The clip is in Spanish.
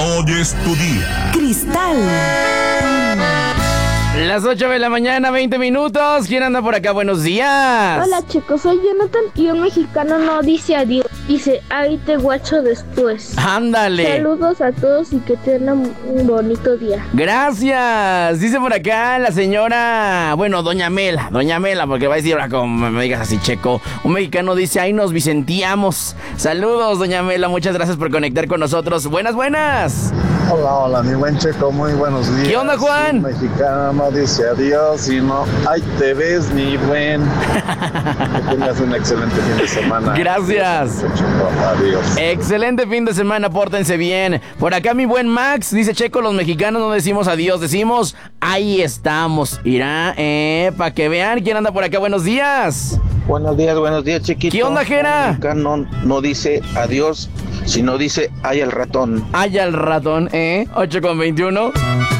Hoy es tu día. Cristal. Las 8 de la mañana, 20 minutos. ¿Quién anda por acá? Buenos días. Hola chicos, soy Jonathan y un mexicano no dice adiós, dice ahí te guacho después. Ándale. Saludos a todos y que tengan un bonito día. Gracias. Dice por acá la señora, bueno, Doña Mela, porque va a decir ahora como me digas así, Checo. Un mexicano dice, ahí nos vicentíamos. Saludos, Doña Mela, muchas gracias por conectar con nosotros. Buenas. Hola, mi buen Checo, muy buenos días. ¿Qué onda, Juan? Un mexicano no dice adiós, sino ahí te ves, mi buen. Que tengas un excelente fin de semana. Gracias. Checo, adiós. Excelente fin de semana, pórtense bien. Por acá mi buen Max, dice Checo, los mexicanos no decimos adiós, decimos ahí estamos. Irá, para que vean quién anda por acá, buenos días. Buenos días, chiquito. ¿Qué onda, Jera? El mexicano no dice adiós, sino dice ay al ratón. Ay al ratón, 8:21.